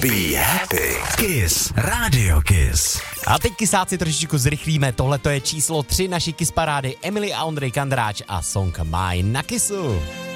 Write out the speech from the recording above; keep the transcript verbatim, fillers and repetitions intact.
Be happy. Kiss. Radio Kiss. A teď kysáci trošičku zrychlíme. Tohle to je číslo tři naší Kiss parády. Emily a Ondřej Kandráč a song Mine na Kissu.